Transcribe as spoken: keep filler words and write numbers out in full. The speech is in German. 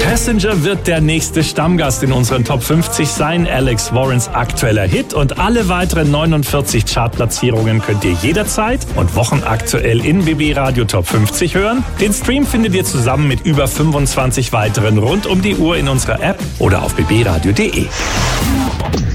Passenger wird der nächste Stammgast in unseren Top fünfzig sein. Alex Warrens aktueller Hit und alle weiteren neunundvierzig Chartplatzierungen könnt ihr jederzeit und wochenaktuell in B B Radio Top fünfzig hören. Den Stream findet ihr zusammen mit über fünfundzwanzig weiteren rund um die Uhr in unserer App oder auf b b radio punkt d e.